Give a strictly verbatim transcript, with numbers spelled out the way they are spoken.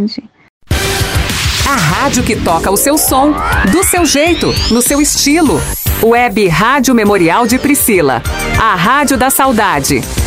saudade. A rádio que toca o seu som, do seu jeito, no seu estilo. Web Rádio Memorial de Priscila. A Rádio da Saudade.